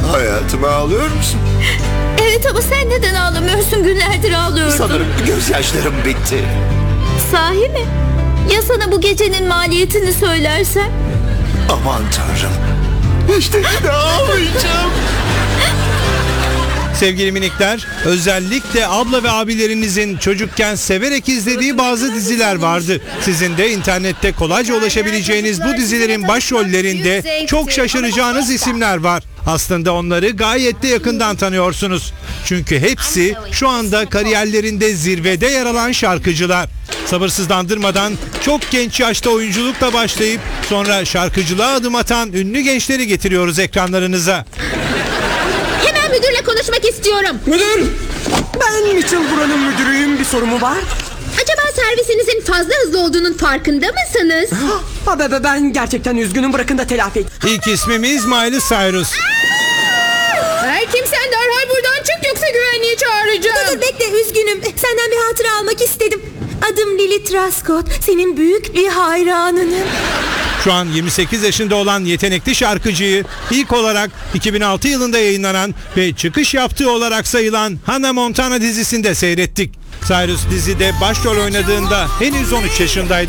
Hayatıma ağlıyor musun? Evet ama sen neden ağlamıyorsun? Günlerdir ağlıyordun. Sanırım gözyaşlarım bitti. Sahi mi? Ya sana bu gecenin maliyetini söylersem? Aman tanrım. İşte yine ağlayacağım. Sevgili minikler, özellikle abla ve abilerinizin çocukken severek izlediği bazı diziler vardı. Sizin de internette kolayca ulaşabileceğiniz bu dizilerin başrollerinde çok şaşıracağınız isimler var. Aslında onları gayet de yakından tanıyorsunuz. Çünkü hepsi şu anda kariyerlerinde zirvede yer alan şarkıcılar. Sabırsızlandırmadan çok genç yaşta oyunculukla başlayıp sonra şarkıcılığa adım atan ünlü gençleri getiriyoruz ekranlarınıza. Hemen müdürle konuşmak istiyorum. Müdür! Ben Mitchell buranın müdürüyüm. Bir soru mu var? Acaba servisinizin fazla hızlı olduğunun farkında mısınız? Ben gerçekten üzgünüm. Bırakın da telafi et. İlk ismimiz Miley Cyrus. Her kimsen derhal buradan çık yoksa güvenliği çağıracağım. Dur bekle, üzgünüm. Senden bir hatıra almak istedim. Adım Lily Truscott. Senin büyük bir hayranınım. Şu an 28 yaşında olan yetenekli şarkıcıyı ilk olarak 2006 yılında yayınlanan ve çıkış yaptığı olarak sayılan Hannah Montana dizisinde seyrettik. Cyrus dizide başrol oynadığında henüz 13 yaşındaydı.